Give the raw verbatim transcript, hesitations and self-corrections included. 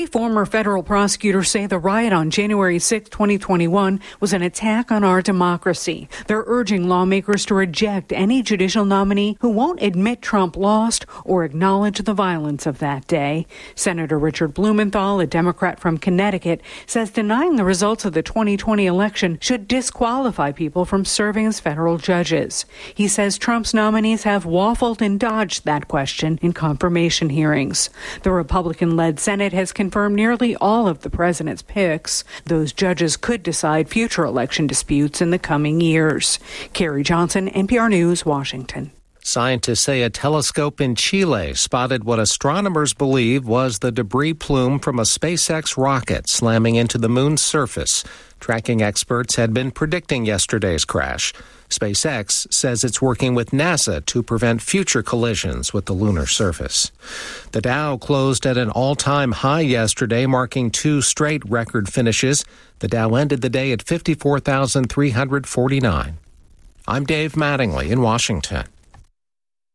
Former federal prosecutors say the riot on January sixth, twenty twenty-one was an attack on our democracy. They're urging lawmakers to reject any judicial nominee who won't admit Trump lost or acknowledge the violence of that day. Senator Richard Blumenthal, a Democrat from Connecticut, says denying the results of the twenty twenty election should disqualify people from serving as federal judges. He says Trump's nominees have waffled and dodged that question in confirmation hearings. The Republican-led Senate has confirmed nearly all of the president's picks. Those judges could decide future election disputes in the coming years. Carrie Johnson, N P R News, Washington. Scientists say a telescope in Chile spotted what astronomers believe was the debris plume from a SpaceX rocket slamming into the moon's surface. Tracking experts had been predicting yesterday's crash. SpaceX says it's working with NASA to prevent future collisions with the lunar surface. The Dow closed at an all-time high yesterday, marking two straight record finishes. The Dow ended the day at fifty-four thousand three hundred forty-nine. I'm Dave Mattingly in Washington.